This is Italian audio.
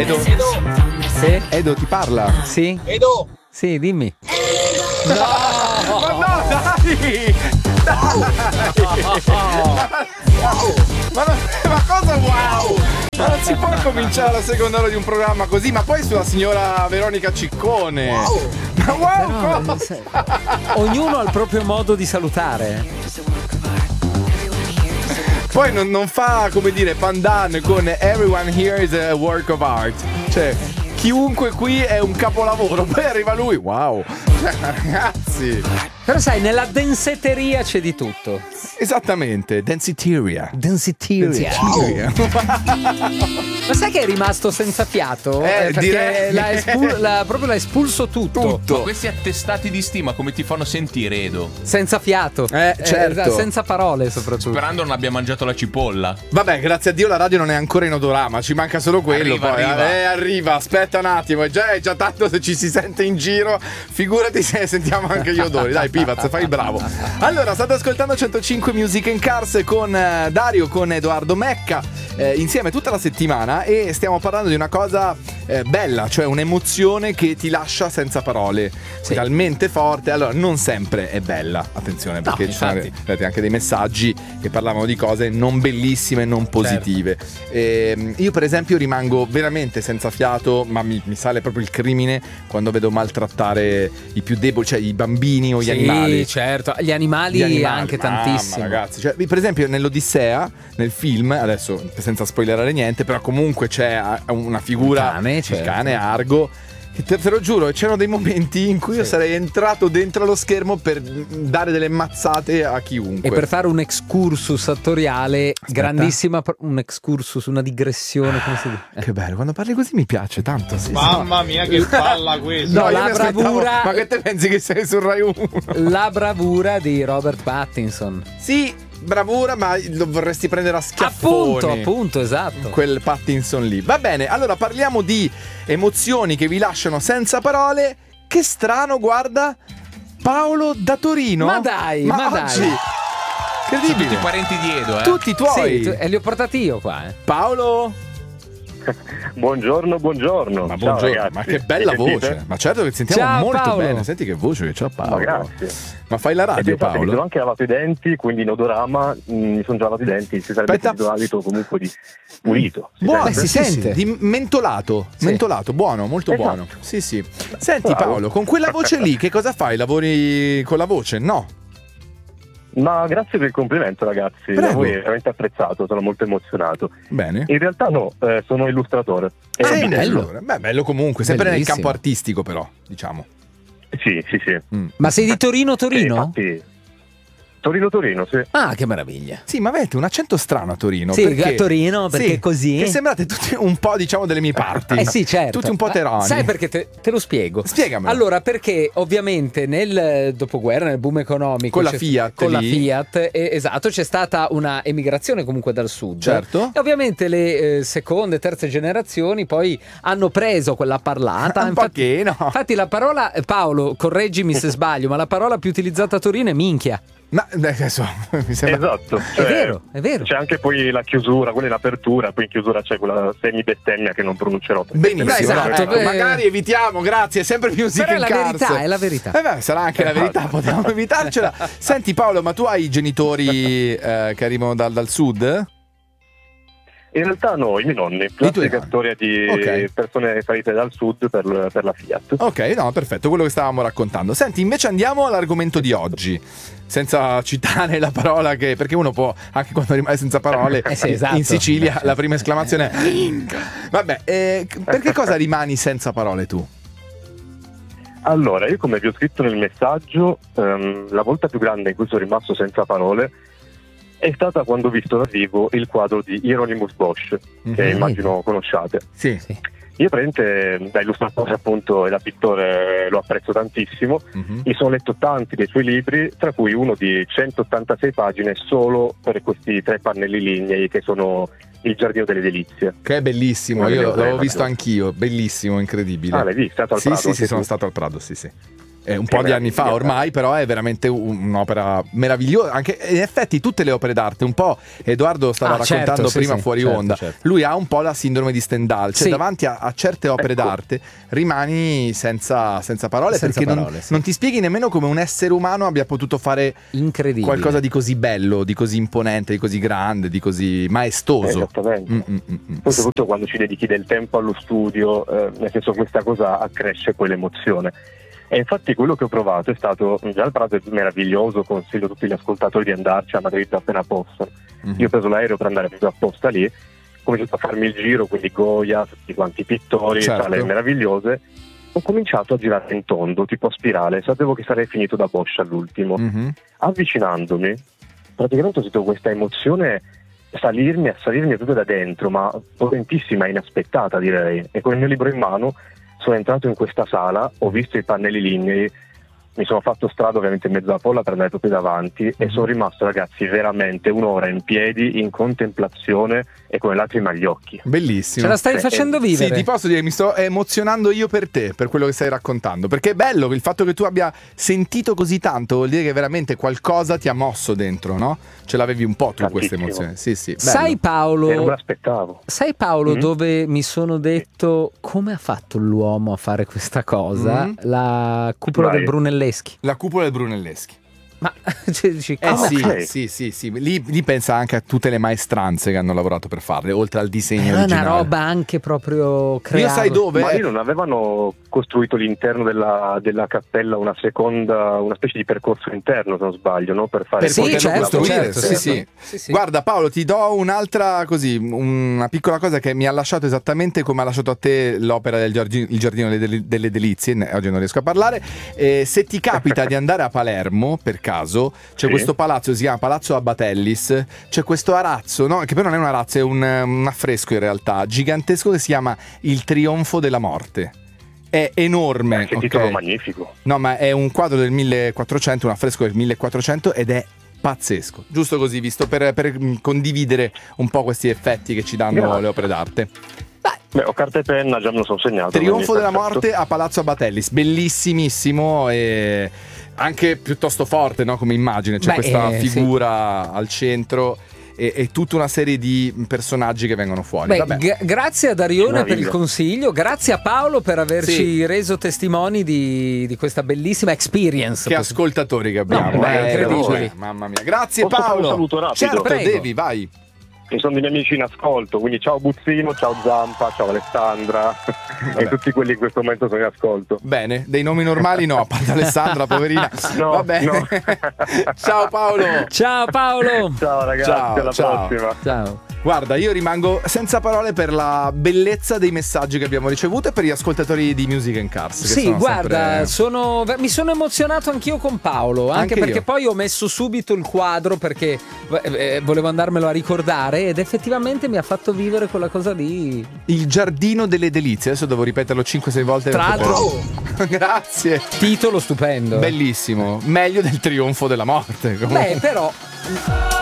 Sì? Edo ti parla. Sì? Edo! Sì, dimmi. No! Ma no, dai! Ma cosa wow? Ma non si può cominciare la seconda ora di un programma così, ma poi sulla signora Veronica Ciccone. Ma wow, cosa? Ognuno ha il proprio modo di salutare. Poi non fa, come dire, pandan con everyone here is a work of art. Cioè, chiunque qui è un capolavoro. Poi arriva lui, wow. Cioè, ragazzi. Però sai, nella densetteria c'è di tutto. Esattamente, densiteria. Ma sai che è rimasto senza fiato? Perché direi. proprio l'ha espulso tutto. Ma questi attestati di stima come ti fanno sentire, Edo? Senza fiato. Certo. Senza parole soprattutto. Sperando non abbia mangiato la cipolla. Vabbè, grazie a Dio la radio non è ancora in odorama, ci manca solo quello. Arriva, aspetta un attimo, è già tanto se ci si sente in giro, figurati se sentiamo anche gli odori. Dai Pivaz, fai il bravo. Allora, state ascoltando 105 Music in Cars con Dario, con Edoardo Mecca, insieme tutta la settimana, e stiamo parlando di una cosa bella, cioè un'emozione che ti lascia senza parole, talmente forte. Allora, non sempre è bella, attenzione, perché ci sono anche dei messaggi che parlavano di cose non bellissime, non positive. Io per esempio rimango veramente senza fiato, ma mi sale proprio il crimine quando vedo maltrattare i più deboli, cioè i bambini o gli animali. Certo, gli animali anche tantissimo. Ragazzi, cioè, per esempio nell'Odissea, nel film, adesso senza spoilerare niente, però comunque c'è una figura, il cane Argo, che te lo giuro, c'erano dei momenti in cui io sarei entrato dentro lo schermo per dare delle mazzate a chiunque. E per fare un excursus attoriale, grandissima, un excursus, una digressione, come si dice? Che bello, quando parli così mi piace tanto. Mamma mia, che palla questa! No, la bravura. Ma che te pensi che sei sul Rai 1? La bravura di Robert Pattinson. Sì, bravura, ma lo vorresti prendere a schiaffoni. Appunto, esatto. Quel Pattinson lì. Va bene, allora parliamo di emozioni che vi lasciano senza parole. Che strano, guarda, Paolo da Torino. Ma dai, ma oggi, dai. incredibile. Tutti i parenti di Edo, Tutti i tuoi. Sì, e li ho portati io qua, Paolo. Buongiorno. Ma Ciao, buongiorno, ragazzi. ma che bella voce. Ma certo che sentiamo Ciao, molto Paolo. bene. Senti che voce che c'ha Paolo. Ma grazie. Ma fai la radio, Mi sono Paolo? anche lavato i denti, quindi in odorama mi sono già lavato i denti, si sarebbe sentito l'alito comunque di pulito. Buono, si sente. Di mentolato. Sì. Mentolato, buono, molto Esatto. buono. Sì. Senti Paolo, con quella voce lì che cosa fai? Lavori con la voce? No. Ma grazie per il complimento, ragazzi. Prego. Voi veramente apprezzato, sono molto emozionato. Bene. In realtà no, sono illustratore. Sì, Bello. allora. Beh, bello comunque, sempre nel Bellissimo. campo artistico però, diciamo. Sì. Ma sei di Torino? Infatti, Torino, sì. Ah, che meraviglia. Sì, ma avete un accento strano a Torino. Sì, perché? a Torino, perché Sì, così. Che sembrate tutti un po', diciamo, delle mie parti. Sì, certo. Tutti un po' teroni. Sai perché te lo spiego? Spiegamelo. Allora, perché ovviamente nel dopoguerra, nel boom economico, Con la Fiat con la lì. Fiat, esatto, c'è stata una emigrazione comunque dal sud. Certo. E ovviamente le seconde, terze generazioni poi hanno preso quella parlata. Un pochino. Infatti la parola, Paolo, correggimi se sbaglio, ma la parola più utilizzata a Torino è minchia. Ma adesso mi sembra. Esatto. È vero. C'è anche poi la chiusura, quella è l'apertura, poi in chiusura c'è quella semi-bestemmia che non pronuncerò. Benissimo, Esatto, ecco, magari evitiamo, grazie, sempre più music Però è in la cars. verità, è la verità. Beh, sarà anche la verità, potevamo evitarcela. Senti Paolo, ma tu hai genitori che arrivano dal sud? In realtà no, i miei nonni, classica storia di persone salite dal sud per la Fiat. Ok, no, perfetto, quello che stavamo raccontando. Senti, invece andiamo all'argomento di oggi, senza citare la parola che, perché uno può, anche quando rimane senza parole, sì, esatto. in Sicilia la prima esclamazione è vabbè, perché cosa rimani senza parole tu? Allora, io come vi ho scritto nel messaggio, la volta più grande in cui sono rimasto senza parole è stata quando ho visto dal vivo il quadro di Hieronymus Bosch, che immagino conosciate. Sì. Io praticamente da illustratore appunto e da pittore lo apprezzo tantissimo, mi sono letto tanti dei suoi libri, tra cui uno di 186 pagine solo per questi 3 pannelli lignei che sono Il Giardino delle Delizie. Che è bellissimo, Una io delle l'avevo opere visto maggiori. anch'io, bellissimo, incredibile. Ah, l'hai visto? Stato al Prado? Sì, anche sono tu? stato al Prado, sì. un po' di anni fa ormai, però è veramente un'opera meravigliosa. Anche in effetti tutte le opere d'arte, un po' Edoardo stava raccontando prima fuori onda, lui ha un po' la sindrome di Stendhal, cioè davanti a certe opere d'arte rimani senza parole, perché non ti spieghi nemmeno come un essere umano abbia potuto fare qualcosa di così bello, di così imponente, di così grande, di così maestoso. Esattamente. Poi soprattutto quando ci dedichi del tempo allo studio, nel senso, questa cosa accresce quell'emozione. E infatti quello che ho provato è stato, già il Prato è meraviglioso, consiglio a tutti gli ascoltatori di andarci a Madrid appena possono. Io ho preso l'aereo per andare proprio apposta lì, ho cominciato a farmi il giro, quindi Goya, tutti quanti i pittori, sale meravigliose. Ho cominciato a girare in tondo, tipo a spirale, sapevo che sarei finito da Bosch all'ultimo. Avvicinandomi, praticamente ho sentito questa emozione salirmi proprio da dentro, ma potentissima, inaspettata direi, e con il mio libro in mano sono entrato in questa sala, ho visto i pannelli lignei, mi sono fatto strada ovviamente in mezzo alla folla per andare proprio davanti e sono rimasto, ragazzi, veramente un'ora in piedi in contemplazione e con le lacrime agli occhi. Bellissimo. Ce la stai facendo vivere. Sì, ti posso dire, mi sto emozionando io per te, per quello che stai raccontando, perché è bello il fatto che tu abbia sentito così tanto, vuol dire che veramente qualcosa ti ha mosso dentro, no? Ce l'avevi un po' tu questa emozione. Sì, bello. Sai Paolo, non me l'aspettavo. Sai Paolo dove mi sono detto come ha fatto l'uomo a fare questa cosa? La cupola del Brunelleschi. La cupola del Brunelleschi. Ma sì. Lì pensa anche a tutte le maestranze che hanno lavorato per farle, oltre al disegno originale. È una roba anche proprio creata. Io sai dove? Ma lì non avevano costruito all'interno della cappella una specie di percorso interno, se non sbaglio, no? Per fare certo. Sì. Guarda Paolo, ti do un'altra una piccola cosa che mi ha lasciato esattamente come ha lasciato a te l'opera del Il Giardino delle Delizie. Oggi non riesco a parlare. Se ti capita di andare a Palermo, per caso, c'è questo palazzo, si chiama Palazzo Abatellis, c'è questo arazzo, no? Che però non è un arazzo, è un affresco in realtà, gigantesco, che si chiama Il Trionfo della Morte. È enorme. Che titolo magnifico. No, ma è un quadro del 1400, un affresco del 1400 ed è pazzesco. Giusto così, visto per condividere un po' questi effetti che ci danno le opere d'arte. Beh, ho carta e penna, già me lo sono segnato. Trionfo della Morte a Palazzo Abatellis, bellissimissimo e anche piuttosto forte, no? Come immagine, c'è questa figura al centro e tutta una serie di personaggi che vengono fuori. Grazie a Darione per il consiglio, grazie a Paolo per averci reso testimoni di questa bellissima experience. Che ascoltatori che abbiamo, incredibili. Mamma mia, grazie. Posso Paolo. fare un saluto rapido? Certo, prego. devi, vai. Ci sono dei miei amici in ascolto, quindi ciao Buzzino, ciao Zampa, ciao Alessandra e tutti quelli che in questo momento sono in ascolto. Bene, dei nomi normali no, a parte Alessandra, poverina. Va bene. Ciao Paolo. Ciao Paolo. Ciao ragazzi, alla prossima. Ciao. Guarda, io rimango senza parole per la bellezza dei messaggi che abbiamo ricevuto e per gli ascoltatori di Music and Cars. Sì, guarda, mi sono emozionato anch'io con Paolo, anche perché poi ho messo subito il quadro perché volevo andarmelo a ricordare ed effettivamente mi ha fatto vivere quella cosa lì. Il Giardino delle Delizie, adesso devo ripeterlo 5-6 volte. Tra l'altro, grazie. Titolo stupendo. Bellissimo, meglio del Trionfo della Morte. Comunque. Beh, però